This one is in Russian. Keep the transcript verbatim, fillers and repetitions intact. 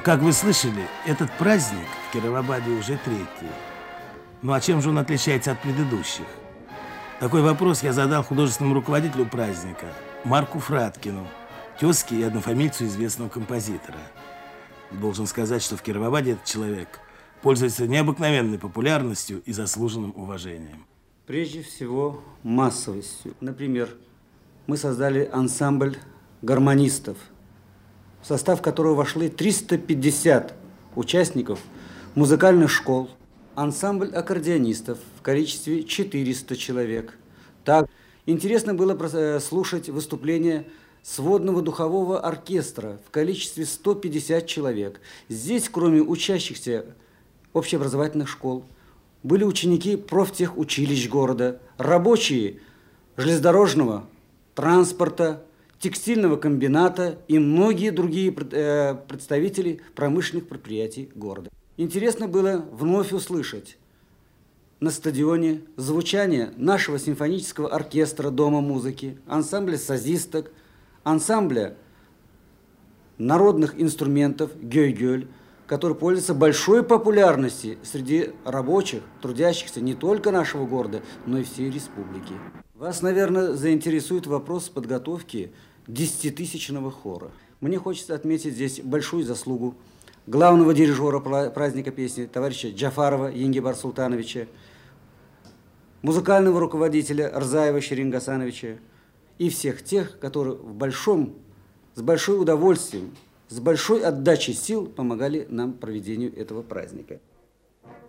Как вы слышали, этот праздник в Кировограде уже третий. Ну а чем же он отличается от предыдущих? Такой вопрос я задал художественному руководителю праздника Марку Фраткину, тезке и однофамильцу известного композитора. Должен сказать, что в Кировограде этот человек пользуется необыкновенной популярностью и заслуженным уважением. Прежде всего, массовостью. Например, мы создали ансамбль гармонистов, в состав которого вошли триста пятьдесят участников музыкальных школ, ансамбль аккордеонистов в количестве четырёхсот человек. Так, интересно было слушать выступление сводного духового оркестра в количестве ста пятидесяти человек. Здесь, кроме учащихся общеобразовательных школ, были ученики профтехучилищ города, рабочие железнодорожного транспорта, текстильного комбината и многие другие представители промышленных предприятий города. Интересно было вновь услышать на стадионе звучание нашего симфонического оркестра Дома музыки, ансамбля сазисток, ансамбля народных инструментов «Гёй-гёль», который пользуется большой популярностью среди рабочих, трудящихся не только нашего города, но и всей республики. Вас, наверное, заинтересует вопрос подготовки десятитысячного хора. Мне хочется отметить здесь большую заслугу главного дирижера праздника песни товарища Джафарова Енгибар Султановича, музыкального руководителя Рзаева Шерин Гасановича и всех тех, которые в большом, с большим удовольствием, с большой отдачей сил помогали нам проведению этого праздника.